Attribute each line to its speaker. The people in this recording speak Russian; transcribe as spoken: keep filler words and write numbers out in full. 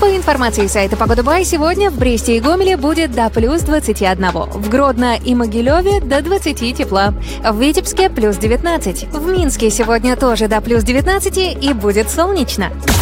Speaker 1: По информации сайта «Погода Бай», сегодня в Бресте и Гомеле будет до плюс двадцати одного, в Гродно и Могилеве до двадцати тепла, в Витебске плюс девятнадцать, в Минске сегодня тоже до плюс девятнадцати и будет солнечно.